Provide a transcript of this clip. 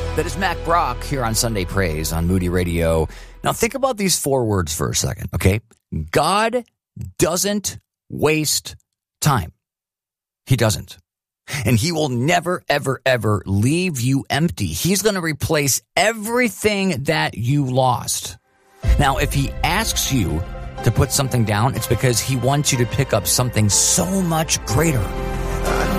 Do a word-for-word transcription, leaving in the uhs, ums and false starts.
That is Mac Brock here on Sunday Praise on Moody Radio. Now think about these four words for a second, okay? God doesn't waste time. He doesn't. And he will never, ever, ever leave you empty. He's going to replace everything that you lost. Now, if he asks you to put something down, it's because he wants you to pick up something so much greater.